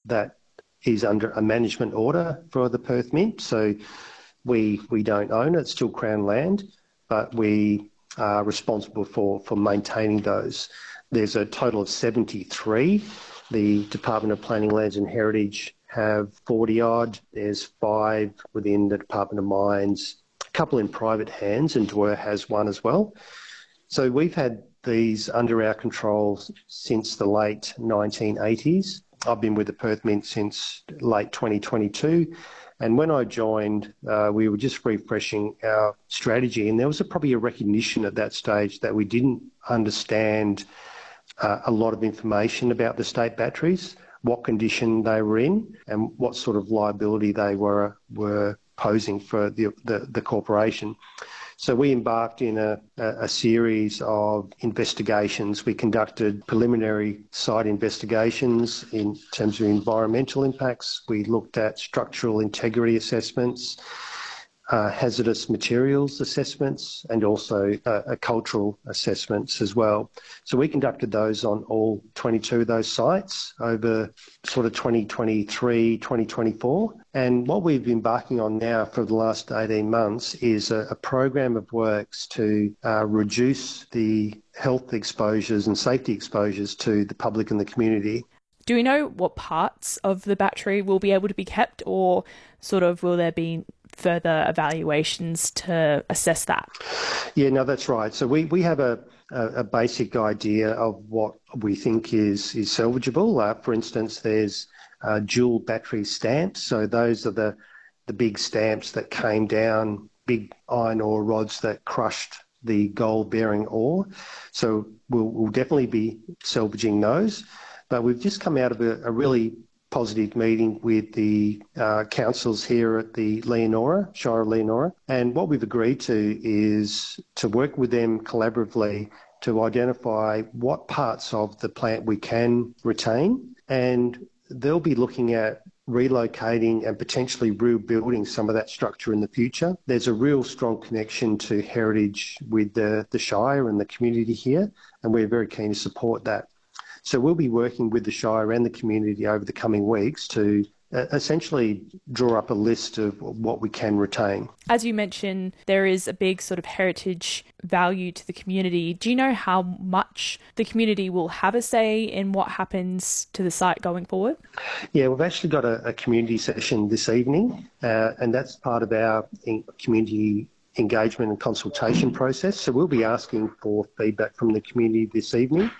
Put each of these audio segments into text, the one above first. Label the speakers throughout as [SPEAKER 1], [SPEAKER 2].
[SPEAKER 1] that is under a management order for the Perth Mint. So we don't own it, it's still Crown land, but we are responsible for maintaining those. There's a total of 73. The Department of Planning, Lands and Heritage have 40 odd. There's 5 within the Department of Mines, a couple in private hands, and Dwyer has one as well. So we've had these under our control since the late 1980s. I've been with the Perth Mint since late 2022. And when I joined, we were just refreshing our strategy, and there was probably a recognition at that stage that we didn't understand a lot of information about the state batteries, what condition they were in, and what sort of liability they were posing for the corporation. So we embarked in a series of investigations. We conducted preliminary site investigations in terms of environmental impacts. We looked at structural integrity assessments, hazardous materials assessments, and also cultural assessments as well. So we conducted those on all 22 of those sites over sort of 2023, 2024. And what we've been embarking on now for the last 18 months is a program of works to reduce the health exposures and safety exposures to the public and the community.
[SPEAKER 2] Do we know what parts of the battery will be able to be kept, or sort of will there be further evaluations to assess that?
[SPEAKER 1] Yeah, no, that's right. So we have a basic idea of what we think is salvageable. For instance, there's dual battery stamps. So those are the big stamps that came down, big iron ore rods that crushed the gold-bearing ore. So we'll definitely be salvaging those. But we've just come out of a really positive meeting with the councils here at the Leonora, Shire of Leonora. And what we've agreed to is to work with them collaboratively to identify what parts of the plant we can retain. And they'll be looking at relocating and potentially rebuilding some of that structure in the future. There's a real strong connection to heritage with the Shire and the community here, and we're very keen to support that. So we'll be working with the Shire and the community over the coming weeks to essentially draw up a list of what we can retain.
[SPEAKER 2] As you mentioned, there is a big sort of heritage value to the community. Do you know how much the community will have a say in what happens to the site going forward?
[SPEAKER 1] Yeah, we've actually got a community session this evening, and that's part of our community engagement and consultation process. So we'll be asking for feedback from the community this evening.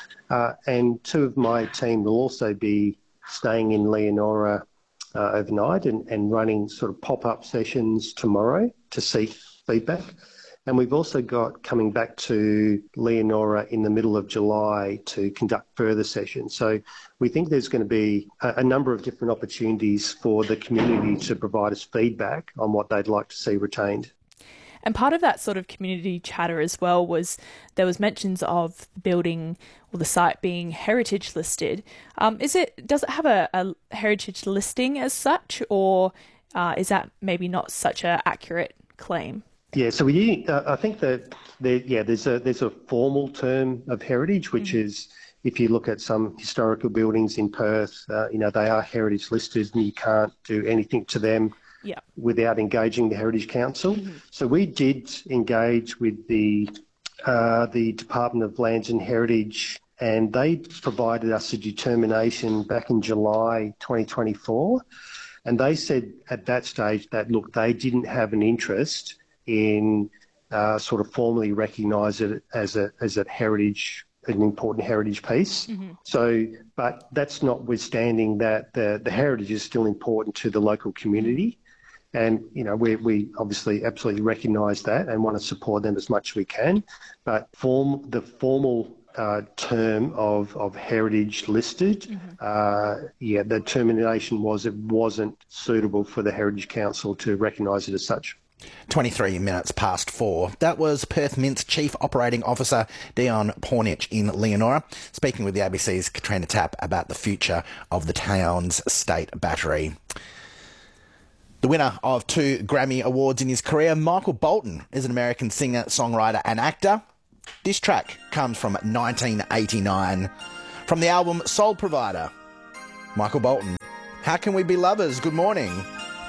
[SPEAKER 1] And 2 of my team will also be staying in Leonora overnight and running sort of pop-up sessions tomorrow to seek feedback. And we've also got coming back to Leonora in the middle of July to conduct further sessions. So we think there's going to be a number of different opportunities for the community to provide us feedback on what they'd like to see retained.
[SPEAKER 2] And part of that sort of community chatter as well was there was mentions of the building or the site being heritage listed. Does it have a heritage listing as such, or is that maybe not such an accurate claim?
[SPEAKER 1] Yeah, so I think that there's a formal term of heritage, which is, if you look at some historical buildings in Perth, they are heritage listed, and you can't do anything to them without engaging the Heritage Council. So we did engage with the Department of Lands and Heritage, and they provided us a determination back in July 2024. And they said at that stage that, look, they didn't have an interest in sort of formally recognise it as a heritage, an important heritage piece. So, but that's notwithstanding that the heritage is still important to the local community. And, we obviously absolutely recognise that and want to support them as much as we can. But the formal term of heritage listed, the determination was it wasn't suitable for the Heritage Council to recognise it as such.
[SPEAKER 3] 23 minutes past 4. That was Perth Mint's Chief Operating Officer, Dion Pornich, in Leonora, speaking with the ABC's Katrina Tapp about the future of the town's state battery. The winner of 2 Grammy Awards in his career, Michael Bolton, is an American singer, songwriter and actor. This track comes from 1989. From the album Soul Provider, Michael Bolton. How can we be lovers? Good morning.